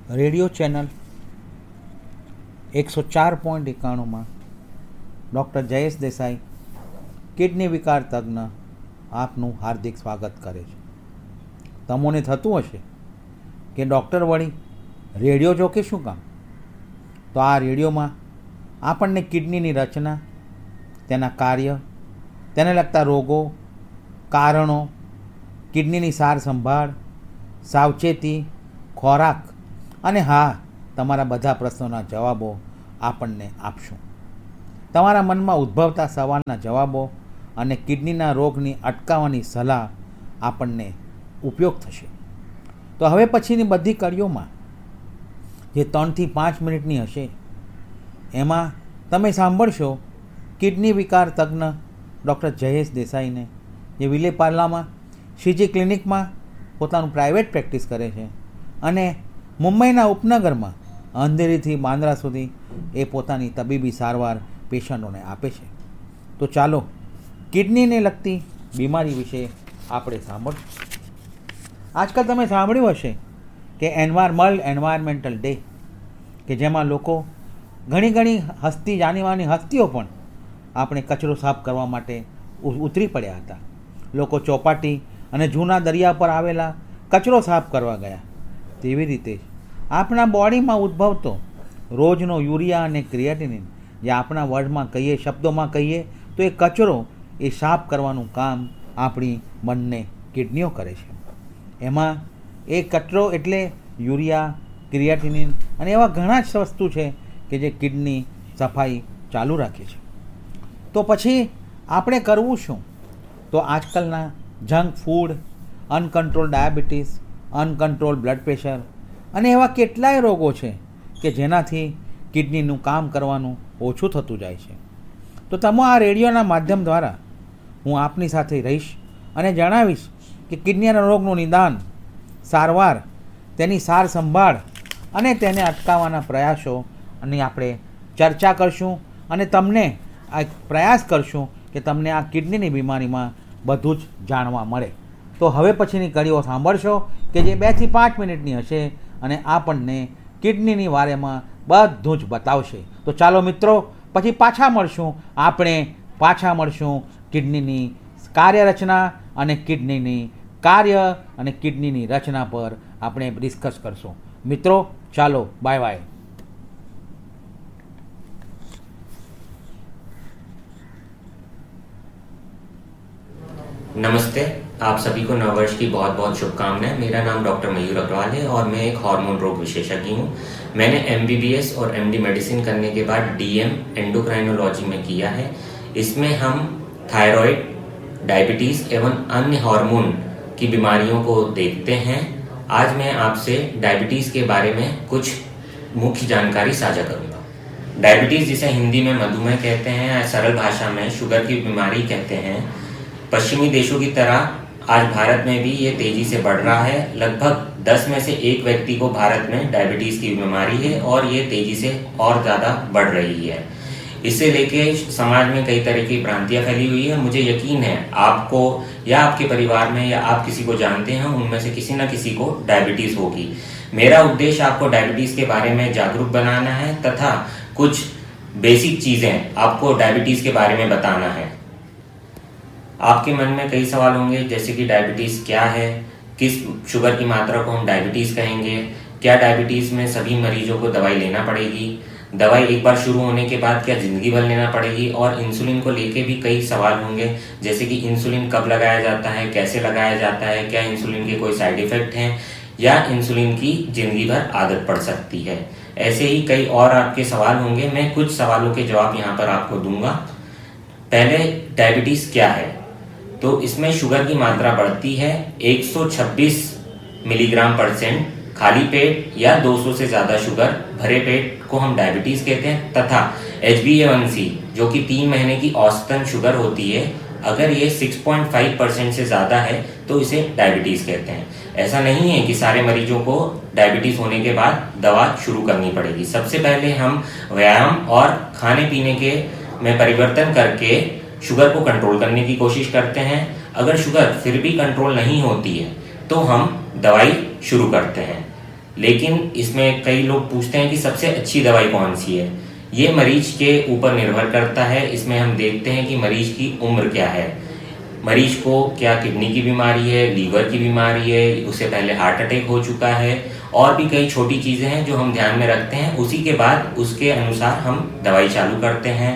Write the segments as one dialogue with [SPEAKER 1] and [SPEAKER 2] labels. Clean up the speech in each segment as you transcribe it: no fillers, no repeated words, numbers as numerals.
[SPEAKER 1] Radio channel 104.91 doctor Jayesh Desai, kidney વિકાર તજ્ઞ, આપનું હાર્દિક સ્વાગત કરે છે. તમોને થતું હશે કે ડૉક્ટર વળી રેડિયો જો કે શું કામ? તો આ રેડિયોમાં આપણને કિડનીની રચના, તેના કાર્ય, તેને લગતા રોગો, કારણો, કિડનીની સાર સંભાળ, સાવચેતી, ખોરાક અને હા, તમારા બધા પ્રશ્નોના જવાબો આપણને આપશું. તમારા મનમાં ઉદ્ભવતા સવાલના જવાબો અને કિડનીના રોગની અટકાવવાની સલાહ આપણને ઉપયોગ થશે. તો હવે પછીની બધી કડીઓમાં જે 3 થી 5 મિનિટની હશે, એમાં તમે સાંભળશો કિડની વિકાર તજ્ઞ ડૉક્ટર જયેશ દેસાઈને, જે વિલેપાર્લામાં શ્રીજી ક્લિનિકમાં પોતાનું પ્રાઇવેટ પ્રેક્ટિસ કરે છે અને મુંબઈના ઉપનગરમાં અંધેરીથી બાંદ્રા સુધી એ પોતાની તબીબી સારવાર પેશન્ટોને આપે છે. તો ચાલો કિડનીને લગતી બીમારી વિશે આપણે સાંભળશું. આજકાલ તમે સાંભળ્યું હશે કે એન્વાયરમેન્ટલ ડે, કે જેમાં લોકો ઘણી હસ્તી જાણીવાની હસ્તીઓ પણ આપણે કચરો સાફ કરવા માટે ઉતરી પડ્યા હતા. લોકો ચોપાટી અને જૂના દરિયા પર આવેલા કચરો સાફ કરવા ગયા. તેવી રીતે આપણા બોડીમાં ઉદ્ભવતો રોજનો યુરિયા અને ક્રિએટિનિન, જે આપણા વર્ડમાં કહીએ, શબ્દોમાં કહીએ તો એ કચરો એ સાફ કરવાનું કામ આપણી બંને કિડનીઓ કરે છે. એમાં એ કચરો એટલે યુરિયા, ક્રિએટિનિન અને એવા ઘણા જ વસ્તુ છે કે જે કિડની સફાઈ ચાલુ રાખે છે. તો પછી આપણે કરવું શું? તો આજકાલના junk food, uncontrol diabetes, uncontrol blood pressure અને એવા કેટલાય રોગો છે કે જેનાથી કિડનીનું કામ કરવાનું ઓછું થતું જાય છે. તો તમે આ રેડિયોના માધ્યમ દ્વારા હું આપની સાથે રહીશ અને જણાવીશ કે કિડનીના રોગનું નિદાન, સારવાર, તેની સાર સંભાળ અને તેને અટકાવવાના પ્રયાસો અને આપણે ચર્ચા કરશું અને તમને આ પ્રયાસ કરશું કે તમને આ કિડનીની બીમારીમાં બધું જ જાણવા મળે. તો હવે પછીની કડીઓ સાંભળશો કે જે 2 થી 5 મિનિટની હશે અને આપણને કિડનીની વારેમાં બધું જ બતાવશે. તો ચાલો મિત્રો, પછી આપણે પાછા મળશું કિડનીની કાર્યરચના અને કિડનીની કાર્ય અને કિડનીની રચના પર આપણે ડિસ્કસ કરશું. મિત્રો ચાલો, બાય બાય.
[SPEAKER 2] नमस्ते, आप सभी को नववर्ष की बहुत बहुत शुभकामनाएं. मेरा नाम डॉक्टर मयूर अग्रवाल है और मैं एक हार्मोन रोग विशेषज्ञ हूँ. मैंने MBBS और MD मेडिसिन करने के बाद DM एंडोक्राइनोलॉजी में किया है. इसमें हम थायराइड, डायबिटीज एवं अन्य हार्मोन की बीमारियों को देखते हैं. आज मैं आपसे डायबिटीज के बारे में कुछ मुख्य जानकारी साझा करूंगा. डायबिटीज, जिसे हिंदी में मधुमेह कहते हैं या सरल भाषा में शुगर की बीमारी कहते हैं, पश्चिमी देशों की तरह आज भारत में भी ये तेजी से बढ़ रहा है. लगभग 10 में से 1 व्यक्ति को भारत में डायबिटीज की बीमारी है और ये तेजी से और ज़्यादा बढ़ रही है. इससे लेके समाज में कई तरह की भ्रांतियां फैली हुई है. मुझे यकीन है आपको या आपके परिवार में या आप किसी को जानते हैं, उनमें से किसी न किसी को डायबिटीज होगी. मेरा उद्देश्य आपको डायबिटीज के बारे में जागरूक बनाना है तथा कुछ बेसिक चीज़ें आपको डायबिटीज के बारे में बताना है. आपके मन में कई सवाल होंगे, जैसे कि डायबिटीज क्या है, किस शुगर की मात्रा को हम डायबिटीज कहेंगे, क्या डायबिटीज में सभी मरीजों को दवाई लेना पड़ेगी, दवाई एक बार शुरू होने के बाद क्या जिंदगी भर लेना पड़ेगी, और इंसुलिन को लेके भी कई सवाल होंगे, जैसे कि इंसुलिन कब लगाया जाता है, कैसे लगाया जाता है, क्या इंसुलिन के कोई साइड इफेक्ट हैं या इंसुलिन की जिंदगी भर आदत पड़ सकती है. ऐसे ही कई और आपके सवाल होंगे. मैं कुछ सवालों के जवाब यहाँ पर आपको दूंगा. पहले, डायबिटीज क्या है? तो इसमें शुगर की मात्रा बढ़ती है 126 मिलीग्राम % खाली पेट या 200 से ज्यादा शुगर भरे पेट को हम डायबिटीज कहते हैं, तथा HbA1c जो कि 3 महीने की औसतन शुगर होती है, अगर ये 6.5% से ज्यादा है तो इसे डायबिटीज कहते हैं. ऐसा नहीं है कि सारे मरीजों को डायबिटीज होने के बाद दवा शुरू करनी पड़ेगी. सबसे पहले हम व्यायाम और खाने पीने के में परिवर्तन करके शुगर को कंट्रोल करने की कोशिश करते हैं. अगर शुगर फिर भी कंट्रोल नहीं होती है तो हम दवाई शुरू करते हैं. लेकिन इसमें कई लोग पूछते हैं कि सबसे अच्छी दवाई कौन सी है। ये मरीज के ऊपर निर्भर करता है। इसमें हम देखते हैं कि मरीज की उम्र क्या है, मरीज को क्या किडनी की बीमारी है, लीवर की बीमारी है, उससे पहले हार्ट अटैक हो चुका है, और भी कई छोटी चीज़ें हैं जो हम ध्यान में रखते हैं। उसी के बाद उसके अनुसार हम दवाई चालू करते हैं।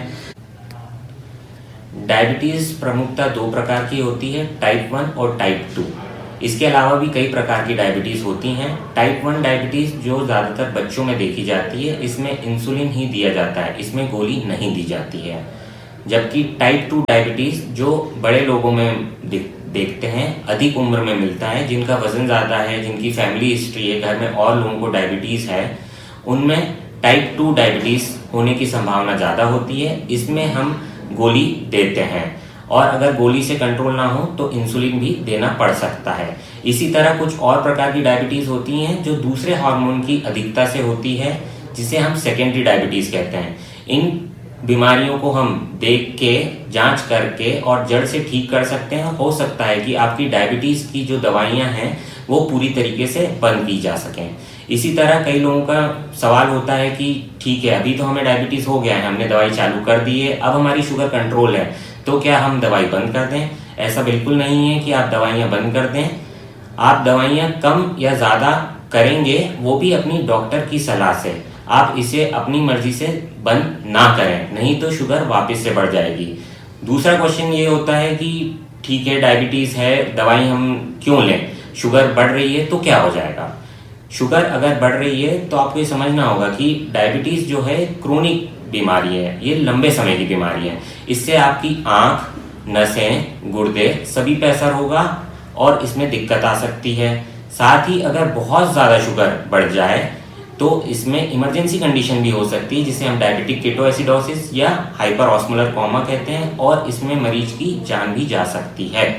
[SPEAKER 2] डायबिटीज़ प्रमुखतः 2 प्रकार की होती है, टाइप 1 और टाइप 2। इसके अलावा भी कई प्रकार की डायबिटीज़ होती हैं। टाइप 1 डायबिटीज़ जो ज़्यादातर बच्चों में देखी जाती है, इसमें इंसुलिन ही दिया जाता है, इसमें गोली नहीं दी जाती है। जबकि टाइप 2 डायबिटीज़ जो बड़े लोगों में देखते हैं, अधिक उम्र में मिलता है, जिनका वजन ज़्यादा है, जिनकी फैमिली हिस्ट्री है, घर में और लोगों को डायबिटीज़ है, उनमें टाइप 2 डायबिटीज़ होने की संभावना ज़्यादा होती है। इसमें हम गोली देते हैं, और अगर गोली से कंट्रोल ना हो तो इंसुलिन भी देना पड़ सकता है। इसी तरह कुछ और प्रकार की डायबिटीज़ होती हैं जो दूसरे हार्मोन की अधिकता से होती है, जिसे हम सेकेंडरी डायबिटीज़ कहते हैं। इन बीमारियों को हम देख के, जांच करके और जड़ से ठीक कर सकते हैं। हो सकता है कि आपकी डायबिटीज़ की जो दवाइयाँ हैं वो पूरी तरीके से बंद की जा सकें। इसी तरह कई लोगों का सवाल होता है कि ठीक है, अभी तो हमें डायबिटीज़ हो गया है, हमने दवाई चालू कर दी है, अब हमारी शुगर कंट्रोल है, तो क्या हम दवाई बंद कर दें? ऐसा बिल्कुल नहीं है कि आप दवाइयाँ बंद कर दें। आप दवाइयाँ कम या ज़्यादा करेंगे, वो भी अपनी डॉक्टर की सलाह से। आप इसे अपनी मर्जी से बंद ना करें, नहीं तो शुगर वापस से बढ़ जाएगी। दूसरा क्वेश्चन ये होता है कि ठीक है, डायबिटीज़ है, दवाई हम क्यों लें? शुगर बढ़ रही है तो क्या हो जाएगा? शुगर अगर बढ़ रही है तो आपको ये समझना होगा कि डायबिटीज़ जो है क्रोनिक बीमारी है, ये लंबे समय की बीमारी है। इससे आपकी आँख, नसें, गुर्दे सभी पे असर होगा और इसमें दिक्कत आ सकती है। साथ ही अगर बहुत ज़्यादा शुगर बढ़ जाए तो इसमें इमरजेंसी कंडीशन भी हो सकती है, जिसे हम डायबिटिक केटोएसिडोसिस या हाइपर ऑस्मोलर कोमा कहते हैं, और इसमें मरीज की जान भी जा सकती है।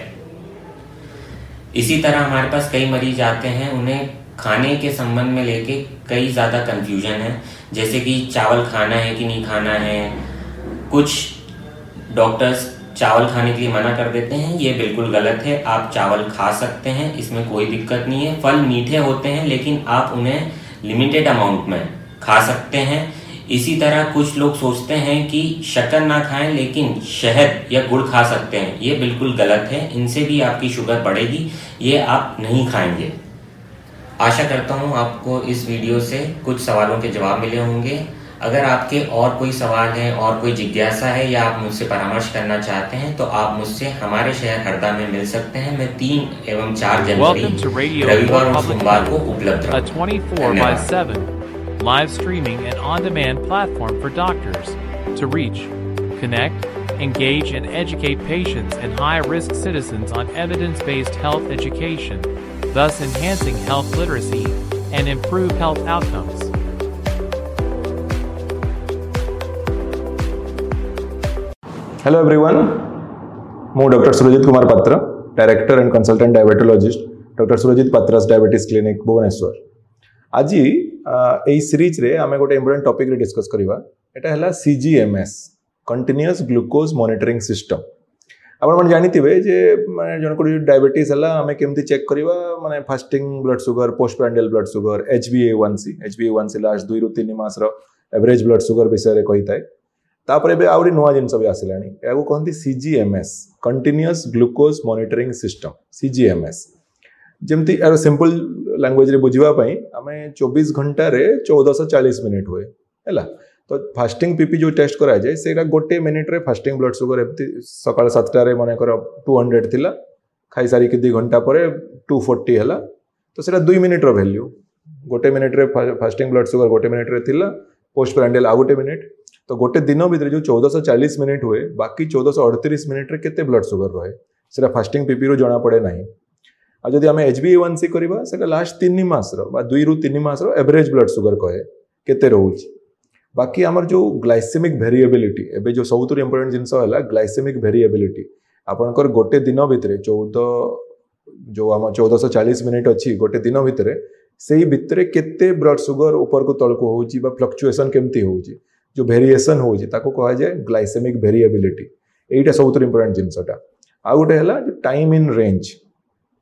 [SPEAKER 2] इसी तरह हमारे पास कई मरीज आते हैं, उन्हें खाने के संबंध में लेके कई ज़्यादा कंफ्यूजन है, जैसे कि चावल खाना है कि नहीं खाना है। कुछ डॉक्टर्स चावल खाने के लिए मना कर देते हैं, ये बिल्कुल गलत है। आप चावल खा सकते हैं, इसमें कोई दिक्कत नहीं है। फल मीठे होते हैं, लेकिन आप उन्हें लिमिटेड अमाउंट में खा सकते हैं। इसी तरह कुछ लोग सोचते हैं कि शक्कर ना खाएं, लेकिन शहद या गुड़ खा सकते हैं, ये बिल्कुल गलत है। इनसे भी आपकी शुगर बढ़ेगी, ये आप नहीं खाएंगे। आशा करता हूँ आपको इस वीडियो से कुछ सवालों के जवाब मिले होंगे। अगर आपके और कोई सवाल है और कोई जिज्ञासा है या आप मुझसे परामर्श करना चाहते हैं तो आप मुझसे हमारे शहर हरदा में मिल सकते हैं। मैं 3 एवं 4 जनवरी रविवार और सोमवार को उपलब्ध
[SPEAKER 3] a 24/7 live streaming and on-demand platform for doctors to reach, connect, engage, and educate patients and high-risk citizens on evidence-based health education, thus enhancing health literacy and improve health outcomes.
[SPEAKER 4] Hello everyone, ମୁଁ doctor Surajit Kumar Patra, director and consultant ଡାଇବେଟୋଲୋଜିଷ୍ଟ, doctor Surajit Patras diabetes clinic Bhubaneswar. ଆଜି ଏଇ ସିରିଜ୍ରେ ଆମେ ଗୋଟେ important ଟପିକ୍ରେ discus କରିବା। ଏଇଟା ହେଲା CGMS, continuous glucose monitoring system. ଆପଣମାନେ ଜାଣିଥିବେ ଯେ ମାନେ ଜଣଙ୍କର ଯଦି ଡାଇବେଟିସ୍ ହେଲା ଆମେ କେମିତି ଚେକ୍ କରିବା, ମାନେ fasting blood sugar, post ପ୍ରାଣ୍ଡିଆଲ୍ blood sugar, HbA1c last 2 ରୁ 3 ମାସର ଏଭରେଜ୍ ବ୍ଲଡ୍ ସୁଗର ବିଷୟରେ କହିଥାଏ। तापर एबे आउरी नुआ जिनस भी आसिलानी, याको कहती CGMS, continuous glucose monitoring system, CGMS। जमती यार सिंपल लैंग्वेज रे बुझिबा पई हमें 24 घंटा रे 1440 मिनिट हुए हैला। तो फास्टिंग पीपी जो टेस्ट करा जाए सेटा गोटे मिनिट रे फास्टिंग ब्लड सुगर एमती सकाळ 7टा रे माने कर 200 थिला, खाई सारी के 2 घंटा परे 240 हैला। तो सेटा 2 मिनिट रो वैल्यू, गोटे मिनिट रे फास्टिंग ब्लड सुगर गोटे मिनिट रे थिला, पोस्ट प्रांडियल आ गोटे मिनिट। तो गोटे दिन भितर जो 1440 मिनिट हुए, बाकी 1438 मिनिट रे केते ब्लड सुगर रहे सेटा फास्टिंग पीपी रो जना पड़े नाही। आ जदि हमें HbA1c करबा सेटा लास्ट 3 मास रो बा 2 ରୁ 3 मास रो एवरेज ब्लड सुगर कहे केते रहउची। बाकी हमर जो ग्लाइसेमिक वेरिएबिलिटी, एबे जो सबुतुर इंपोर्टेंट जिंस होला ग्लाइसेमिक वेरिएबिलिटी। आपनकर गोटे दिन भितर 1440 मिनिट अछि, गोटे दिन भितर सेही भितर केते ब्लड सुगर ऊपर को तळ को होउची बा फ्लक्चुएशन केमती होउची, जो वेरिएशन होउची ताको कहा जाए ग्लाइसेमिक वेरिएबिलिटी। एटा सबुतुर इंपोर्टेंट जिंसटा। आ गोटे हला जो टाइम इन रेंज,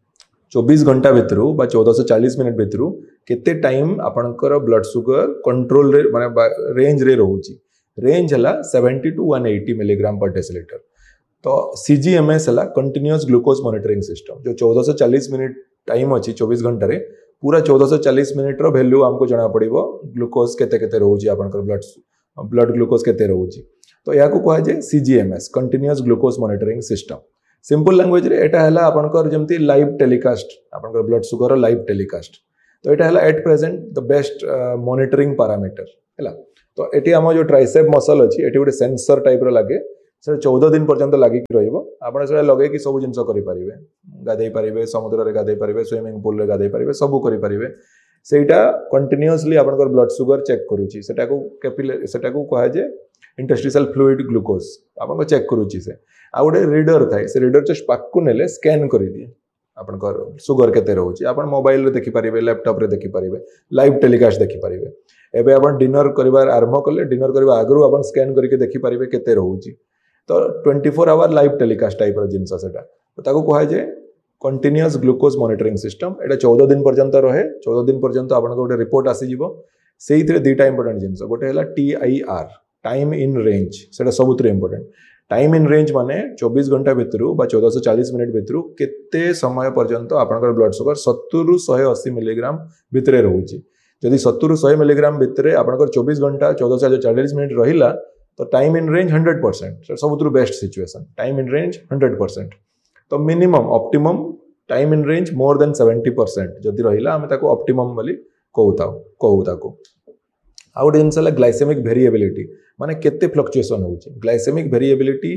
[SPEAKER 4] 24 घंटा भितर 1440 मिनिट भितर केते टाइम आपणकर ब्लड सुगर कंट्रोल रे माने रेंज रे रहउची रेंज हला 70 टू 180 मिलीग्राम पर डेसिलीटर। तो CGMS हला कंटिन्यूअस ग्लूकोज मॉनिटरिंग सिस्टम जो 1440 मिनिट टाइम अच्छी 24 घंटा रे पूरा 1440 मिनिट रो वैल्यू हमको जना पड़िबो ग्लूकोज केते केते रहउची आपणकर ब्लड ग्लूकोज केते रहउची। तो या को कहा जाय CGMS continuous glucose monitoring system. Simple language रे एटा हला आपणकर जेमती लाइव टेलीकास्ट आपणकर ब्लड सुगर लाइव टेलीकास्ट। तो एटा हला at present the best monitoring parameter हला। तो एटी हम जो ट्राइसेप मसल अछि एटी गोटे सेंसर टाइप रो लागे से 14 दिन पर्यंत लागिक रहिबो आपण से लगे कि सब जिंस करि परिबे गाधै परिबे समुद्र रे गाधै परिबे स्विमिंग पूल रे गाधै परिबे सब करि परिबे सेटा कंटिन्यूअसली आपनकर ब्लड सुगर चेक करूची सेटा को कैपिलरी सेटा को कहा जे इंटरस्टिशियल फ्लूइड ग्लूकोज आपन को चेक करूची से आ गोटे रीडर थाए से रीडर जस्ट पाक को नेले स्कैन करि दिए आपनकर सुगर केते रहउची आपण मोबाइल रे देखि परिबे लैपटॉप रे देखि परिबे लाइव टेलीकास्ट देखि परिबे एबे आपण डिनर करबार आरंभ करले डिनर करबा आगरु आपण स्कैन करके देखि परिबे केते रहउची। तो 24 आवर लाइव टेलीकास्ट टाइप रो जिंस सेटा तो ताको कहा जे कंटिन्यूअस ग्लूकोज मॉनिटरिंग सिस्टम एटा 14 दिन पर्यंत रहे 14 दिन पर्यंत आपण को गोटे रिपोर्ट आसी जिवो सेइथरे दुटा इंपोर्टेंट जिंस गोटे हला TIR टाइम इन रेंज सेटा सबुतरे इंपोर्टेंट टाइम इन रेंज माने 24 घंटा भितर 1440 मिनिट भितर केते समय पर्यंत आपनकर ब्लड सुगर 70 रु 180 मिलीग्राम भितरे रहउची। जदि 70 रु 100 मिलीग्राम भितरे आपनकर 24 घंटा 1440 मिनिट रहिला तो time in range 100% सबुतरु best situation time in range 100%। तो minimum optimum time in range more than 70% जदि रहिला हमें ताको ऑप्टिमम बोली कहू ताको। आ गोटे जिनस ग्लाइसेमिक वेरिएबिलिटी माने केते फ्लक्चुएशन होउची ग्लाइसेमिक वेरिएबिलिटी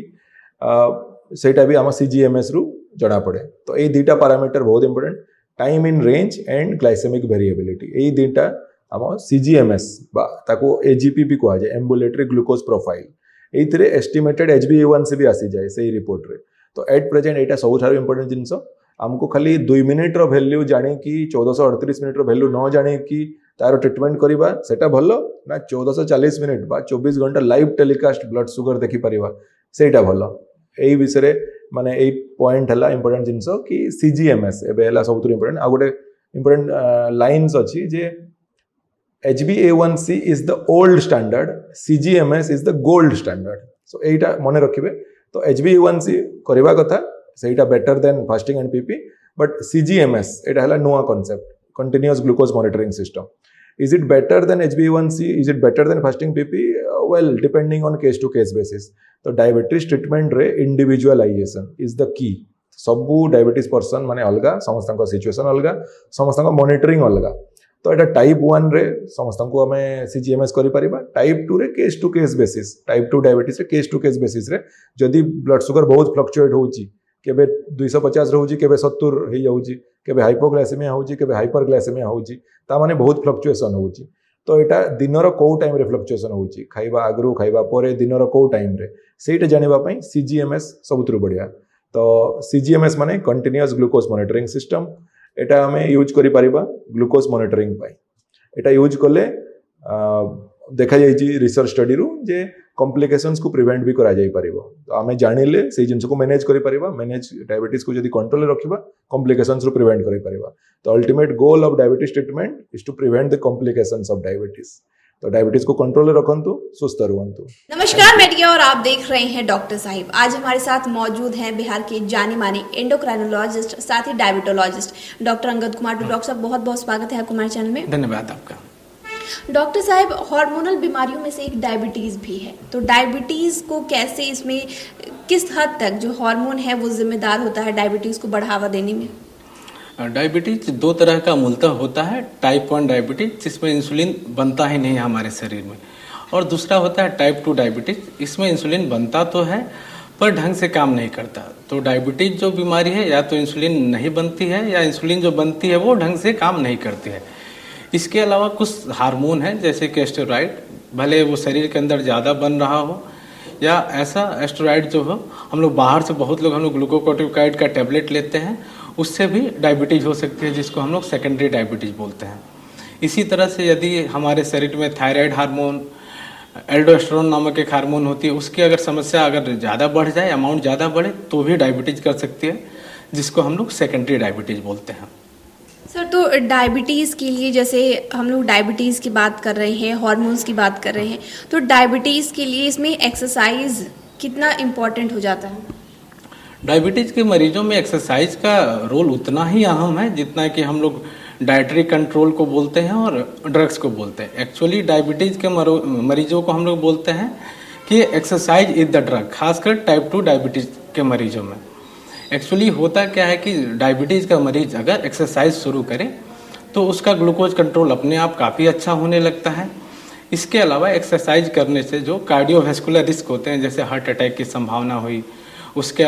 [SPEAKER 4] सेटा भी आम CGMS रु जणा पड़े। तो ये दुटा पैरामीटर बहुत important time in range and glycaemic variability ये दुटा आम CGMS ताको AGP भी कहा जाए ambulatory glucose profile एइथरे estimated HbA1c भी आसी जाए सही रिपोर्ट रे। तो एट प्रेजेंट एटा सबुठार इंपोर्टेंट जिनस हमको खाली 2 मिनिट रो वैल्यू जाने कि 1438 मिनिट रो वैल्यू न जाने कि तार ट्रीटमेंट करबा सेटा भलो ना 1440 मिनिट बा 24 घंटा लाइव टेलीकास्ट ब्लड सुगर देखि परिबा सेटा भलो। एई विषय माने एई पॉइंट हला इंपोर्टेंट जिनस कि CGMS एबे हला सबुठार इंपोर्टेंट आ गोटे इंपोर्टेंट लाइन्स अछि जे HbA1c is the old standard, CGMS is the gold standard. So एटा मने रखिबे। तो HbA1c करबा कथा सेटा better than fasting and PP but CGMS एटा हला नुवा concept continuous glucose monitoring system. Is it better than HbA1c? Is it better than fasting PP? Well, depending on case to case basis. तो diabetes treatment रे individualisation is the key. सबू diabetes person माने अलगा समस्त situation अलगा समस्त monitoring अलगा। तो एटा टाइप 1 रे समस्त को हमें CGMS करि परिबा टाइप 2 रे case to case basis type 2 diabetes रे केस टू केस बेसिस रे जदि ब्लड सुगर बहुत फ्लक्चुएट होउची केबे 250 रहउची केबे 70 हे जाउची केबे हाइपोग्लाइसेमिया होउची केबे हाइपरग्लाइसेमिया होउची ता माने बहुत फ्लक्चुएशन होउची। तो एटा दिनर को टाइम रे फ्लक्चुएशन होउची खाइबा आगरु खाइबा परे दिनर को टाइम रे सेटा जानिबा पई CGMS सबुतरु बढ़िया। तो CGMS माने कंटीन्यूअस ग्लूकोज मॉनिटरिंग सिस्टम एटा हमें यूज करि परिबा ग्लूकोज मॉनिटरिंग पाई। एटा यूज कले देखा जाइए रिसर्च स्टडी रु जे कॉम्प्लिकेशंस को प्रिवेंट भी करा जाई परिबो। तो आमे जानिले से जिंस को मैनेज करि परिबा मैनेज डायबिटीज को जदी कंट्रोल रखिबा कॉम्प्लिकेशंस रु प्रिवेंट करि परिबा। तो ultimate goal of diabetes treatment is to prevent the complications of diabetes. तो डायबिटीज को कंट्रोल रखंतु सुस्त रहंतु।
[SPEAKER 5] नमस्कार मेडिया और आप देख रहे हैं डॉक्टर साहिब। आज हमारे साथ मौजूद हैं बिहार के जाने माने एंडोक्राइनोलॉजिस्ट साथ ही diabetologist doctor Angad Kumar. Doctor साहब बहुत बहुत स्वागत है आपको हमारे चैनल में।
[SPEAKER 6] धन्यवाद आपका।
[SPEAKER 5] डॉक्टर साहब हार्मोनल बीमारियों में से एक डायबिटीज भी है, तो डायबिटीज को कैसे इसमें किस हद तक जो हार्मोन है वो जिम्मेदार होता है डायबिटीज को बढ़ावा देने में?
[SPEAKER 6] डायबिटीज दो तरह का मूलतः होता है। टाइप 1 डायबिटीज जिसमें इंसुलिन बनता ही नहीं है हमारे शरीर में, और दूसरा होता है टाइप 2 डायबिटीज इसमें इंसुलिन बनता तो है पर ढंग से काम नहीं करता। तो डायबिटीज जो बीमारी है या तो इंसुलिन नहीं बनती है या इंसुलिन जो बनती है वो ढंग से काम नहीं करती है। इसके अलावा कुछ हार्मोन हैं जैसे कि एस्टेरॉइड, भले वो शरीर के अंदर ज़्यादा बन रहा हो या ऐसा एस्टेरॉइड जो हो हम लोग बाहर से बहुत लोग हम लोग ग्लूकोकोर्टिकोइड का टैबलेट लेते हैं उससे भी डायबिटीज हो सकती है जिसको हम लोग सेकेंडरी डायबिटीज बोलते हैं। इसी तरह से यदि हमारे शरीर में थायराइड हार्मोन एल्डोस्टेरोन नामक एक हार्मोन होती है उसकी अगर समस्या अगर ज़्यादा बढ़ जाए अमाउंट ज़्यादा बढ़े तो भी डायबिटीज कर सकती है। जिसको हम लोग सेकेंडरी डायबिटीज बोलते हैं।
[SPEAKER 5] सर, तो डायबिटीज़ के लिए, जैसे हम लोग डायबिटीज़ की बात कर रहे हैं, हार्मोन्स की बात कर रहे हैं, तो डायबिटीज़ के लिए इसमें एक्सरसाइज कितना इम्पोर्टेंट हो जाता है?
[SPEAKER 6] डायबिटीज के मरीजों में एक्सरसाइज का रोल उतना ही अहम है जितना कि हम लोग डाइटरी कंट्रोल को बोलते हैं और ड्रग्स को बोलते हैं। एक्चुअली डायबिटीज के मरीजों को हम लोग बोलते हैं कि एक्सरसाइज इज द ड्रग, खासकर टाइप 2 डायबिटीज के मरीजों में। एक्चुअली होता क्या है कि डायबिटीज का मरीज अगर एक्सरसाइज शुरू करे तो उसका ग्लूकोज कंट्रोल अपने आप काफ़ी अच्छा होने लगता है। इसके अलावा एक्सरसाइज करने से जो कार्डियोवैस्कुलर रिस्क होते हैं, जैसे हार्ट अटैक की संभावना हुई, उसके